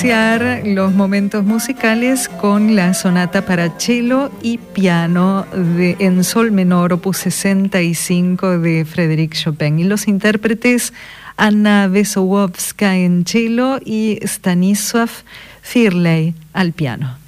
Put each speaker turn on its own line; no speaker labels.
iniciar los momentos musicales con la sonata para cello y piano en sol menor, opus 65 de Frédéric Chopin. Y los intérpretes Anna Wesołowska en cello y Stanisław Firlej al piano.